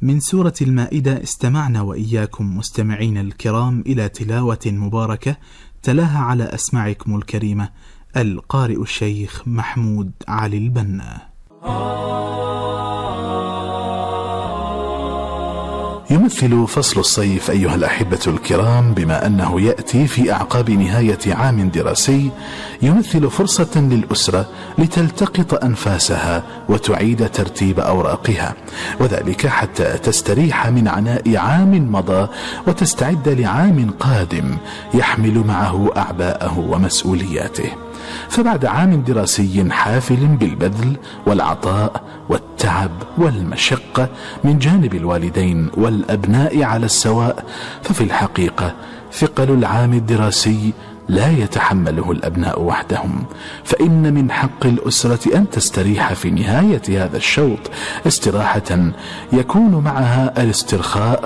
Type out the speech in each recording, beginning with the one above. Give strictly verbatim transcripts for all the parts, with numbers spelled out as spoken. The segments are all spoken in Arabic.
من سورة المائدة استمعنا وإياكم مستمعين الكرام إلى تلاوة مباركة تلاها على أسماعكم الكريمة القارئ الشيخ محمود علي البنا. يمثل فصل الصيف أيها الأحبة الكرام، بما أنه يأتي في أعقاب نهاية عام دراسي، يمثل فرصة للأسرة لتلتقط أنفاسها وتعيد ترتيب أوراقها، وذلك حتى تستريح من عناء عام مضى وتستعد لعام قادم يحمل معه أعباءه ومسؤولياته. فبعد عام دراسي حافل بالبذل والعطاء والتعب والمشقة من جانب الوالدين والأبناء على السواء، ففي الحقيقة ثقل العام الدراسي لا يتحمله الأبناء وحدهم، فإن من حق الأسرة أن تستريح في نهاية هذا الشوط استراحة يكون معها الاسترخاء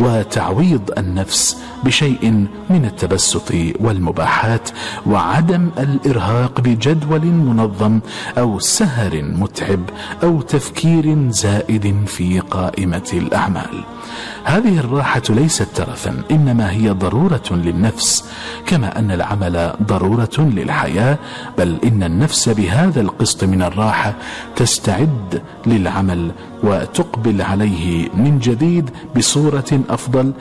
وتعويض النفس بشيء من التبسط والمباحات، وعدم الإرهاق بجدول منظم أو سهر متعب أو تفكير زائد في قائمة الأعمال. هذه الراحة ليست ترفا، إنما هي ضرورة للنفس، كما أن العمل ضرورة للحياة، بل إن النفس بهذا القسط من الراحة تستعد للعمل وتقبل عليه من جديد بصورة أفضل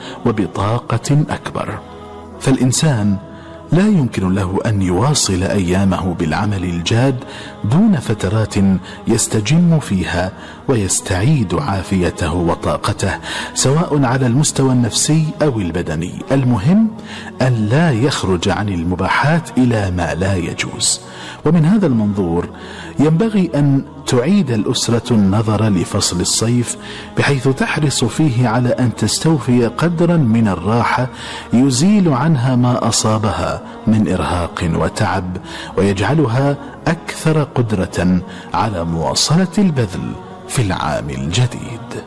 وبطاقة أكبر. فالإنسان لا يمكن له أن يواصل أيامه بالعمل الجاد دون فترات يستجم فيها ويستعيد عافيته وطاقته، سواء على المستوى النفسي أو البدني. المهم أن لا يخرج عن المباحات إلى ما لا يجوز. ومن هذا المنظور ينبغي أن تعيد الأسرة النظر لفصل الصيف، بحيث تحرص فيه على أن تستوفي قدرا من الراحة يزيل عنها ما أصابها من إرهاق وتعب، ويجعلها أكثر قدرة على مواصلة البذل في العام الجديد.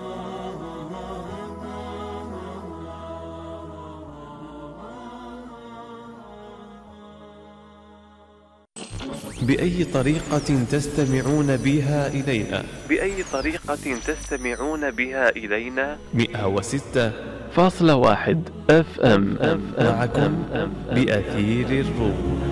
بأي طريقة تستمعون بها إلينا بأي طريقة تستمعون بها إلينا مئة وستة فاصلة واحد اف ام معكم بأثير الروح.